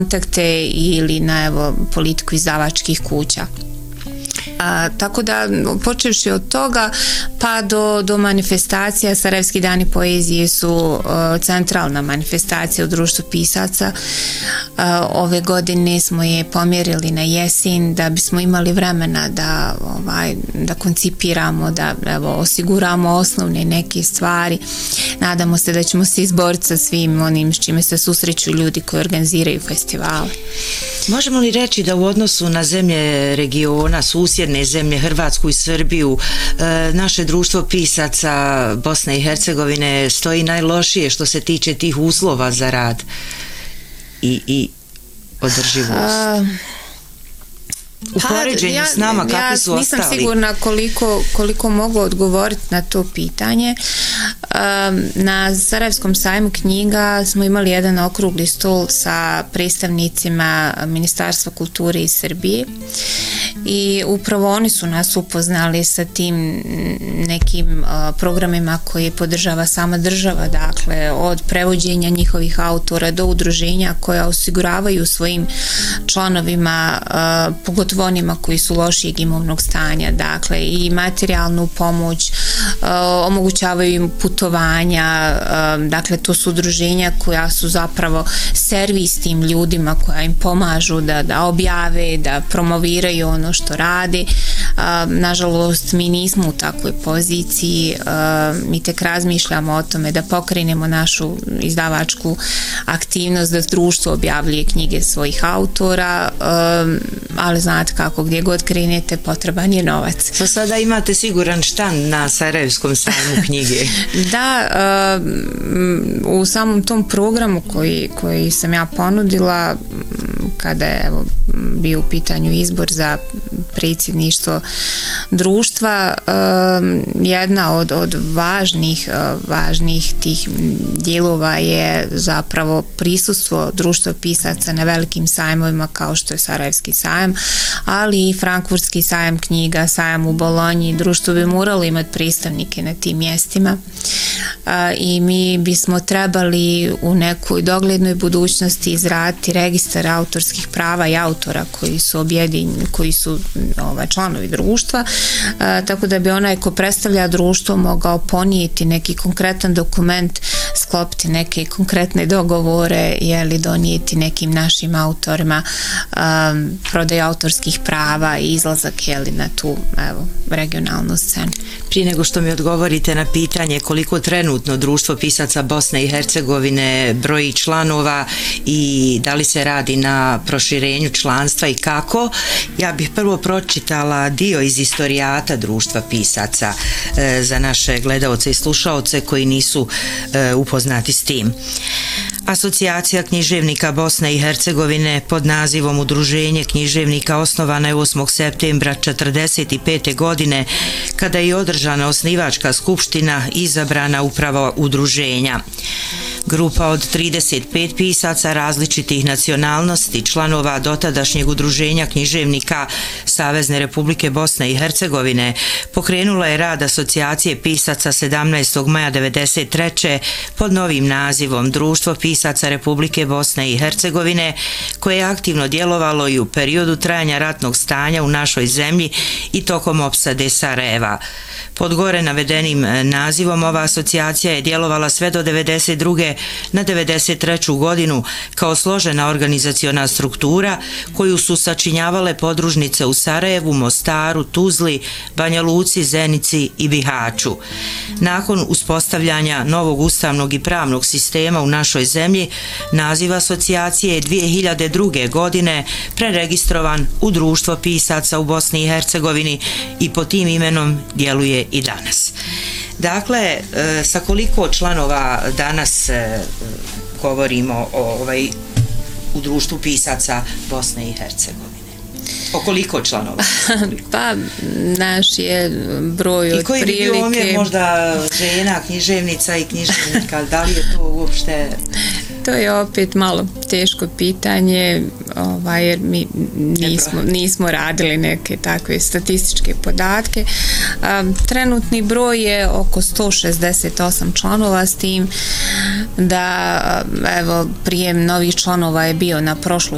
kontakte ili na politiku izdavačkih kuća. Tako da, počevši od toga pa do manifestacija, Sarajevski dani poezije su centralna manifestacija u društvu pisaca. Ove godine smo je pomjerili na jesen da bismo imali vremena da koncipiramo, da osiguramo osnovne neke stvari. Nadamo se da ćemo se izboriti sa svim onim s čime se susreću ljudi koji organiziraju festivale. Možemo li reći da u odnosu na zemlje regiona, susjedne zemlje, Hrvatsku i Srbiju, naše društvo pisaca Bosne i Hercegovine stoji najlošije što se tiče tih uslova za rad i održivost? U poređenju s nama, kakvi su ostali? Nisam sigurna koliko mogu odgovoriti na to pitanje. Na Sarajevskom sajmu knjiga smo imali jedan okrugli stol sa predstavnicima Ministarstva kulture iz Srbije i upravo oni su nas upoznali sa tim nekim programima koje podržava sama država, dakle od prevođenja njihovih autora do udruženja koja osiguravaju svojim članovima, pogotovo onima koji su lošijeg imovnog stanja, dakle i materijalnu pomoć, omogućavaju im putovanja, dakle to su udruženja koja su zapravo servis tim ljudima, koja im pomažu da objave, da promoviraju ono što rade. Nažalost, mi nismo u takvoj poziciji, mi tek razmišljamo o tome da pokrenemo našu izdavačku aktivnost, da društvo objavljuje knjige svojih autora, ali znate kako, gdje god krenete potreban je novac. Za sada imate siguran štand na Sarajevskom sajmu knjige. Da, u samom tom programu koji sam ja ponudila kada je bio u pitanju izbor za predsjedništvo društva, jedna od važnih tih dijelova je zapravo prisustvo društva pisaca na velikim sajmovima kao što je Sarajevski sajam, ali i Frankfurtski sajam knjiga, sajam u Bolonji. Društvo bi moralo imati predstavnike na tim mjestima i mi bismo trebali u nekoj doglednoj budućnosti izraditi registar autorskih prava i autora koji su članovi društva, tako da bi onaj ko predstavlja društvo mogao ponijeti neki konkretan dokument, sklopiti neke konkretne dogovore ili donijeti nekim našim autorima prodaju autorskih prava i izlazak na tu regionalnu scenu. Prije nego što mi odgovorite na pitanje koliko trenutno društvo pisaca Bosne i Hercegovine broji članova i da li se radi na proširenju članstva i kako, ja bih prvo pročitala dio iz istorijata društva pisaca za naše gledaoce i slušaoce koji nisu upoznati s tim. Asocijacija književnika Bosne i Hercegovine pod nazivom Udruženje književnika osnovana je 8. septembra 1945. godine kada je održana osnivačka skupština izabrana uprava udruženja. Grupa od 35 pisaca različitih nacionalnosti, članova dotadašnjeg udruženja književnika Savezne Republike Bosne i Hercegovine, pokrenula je rad asocijacije pisaca 17. maja 1993. pod novim nazivom Društvo pisaca Republike Bosne i Hercegovine, koje je aktivno djelovalo i u periodu trajanja ratnog stanja u našoj zemlji i tokom opsade Sarajeva. Pod gore navedenim nazivom ova asocijacija je djelovala sve do 1992. na 1993. godinu kao složena organizaciona struktura koju su sačinjavale podružnice u Sarajevu, Mostaru, Tuzli, Banja Luci, Zenici i Bihaću. Nakon uspostavljanja novog ustavnog i pravnog sistema u našoj zemlji, naziv asocijacije je 2002. godine preregistrovan u Društvo pisaca u Bosni i Hercegovini i pod tim imenom djeluje i danas. Dakle, sa koliko članova danas govorimo u Društvu pisaca Bosne i Hercegovine? O koliko članova? Pa, naš je broj od prilike... I koji bi omjer možda žena, književnica i književnika? Da li je to uopšte... To je opet malo teško pitanje, jer mi nismo radili neke takve statističke podatke. Trenutni broj je oko 168 članova, s tim da prijem novih članova je bio na prošloj